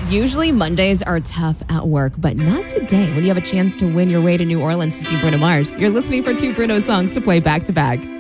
Usually Mondays are tough at work, but not today when you have a chance to win your way to New Orleans to see Bruno Mars. You're listening for two Bruno songs to play back to back.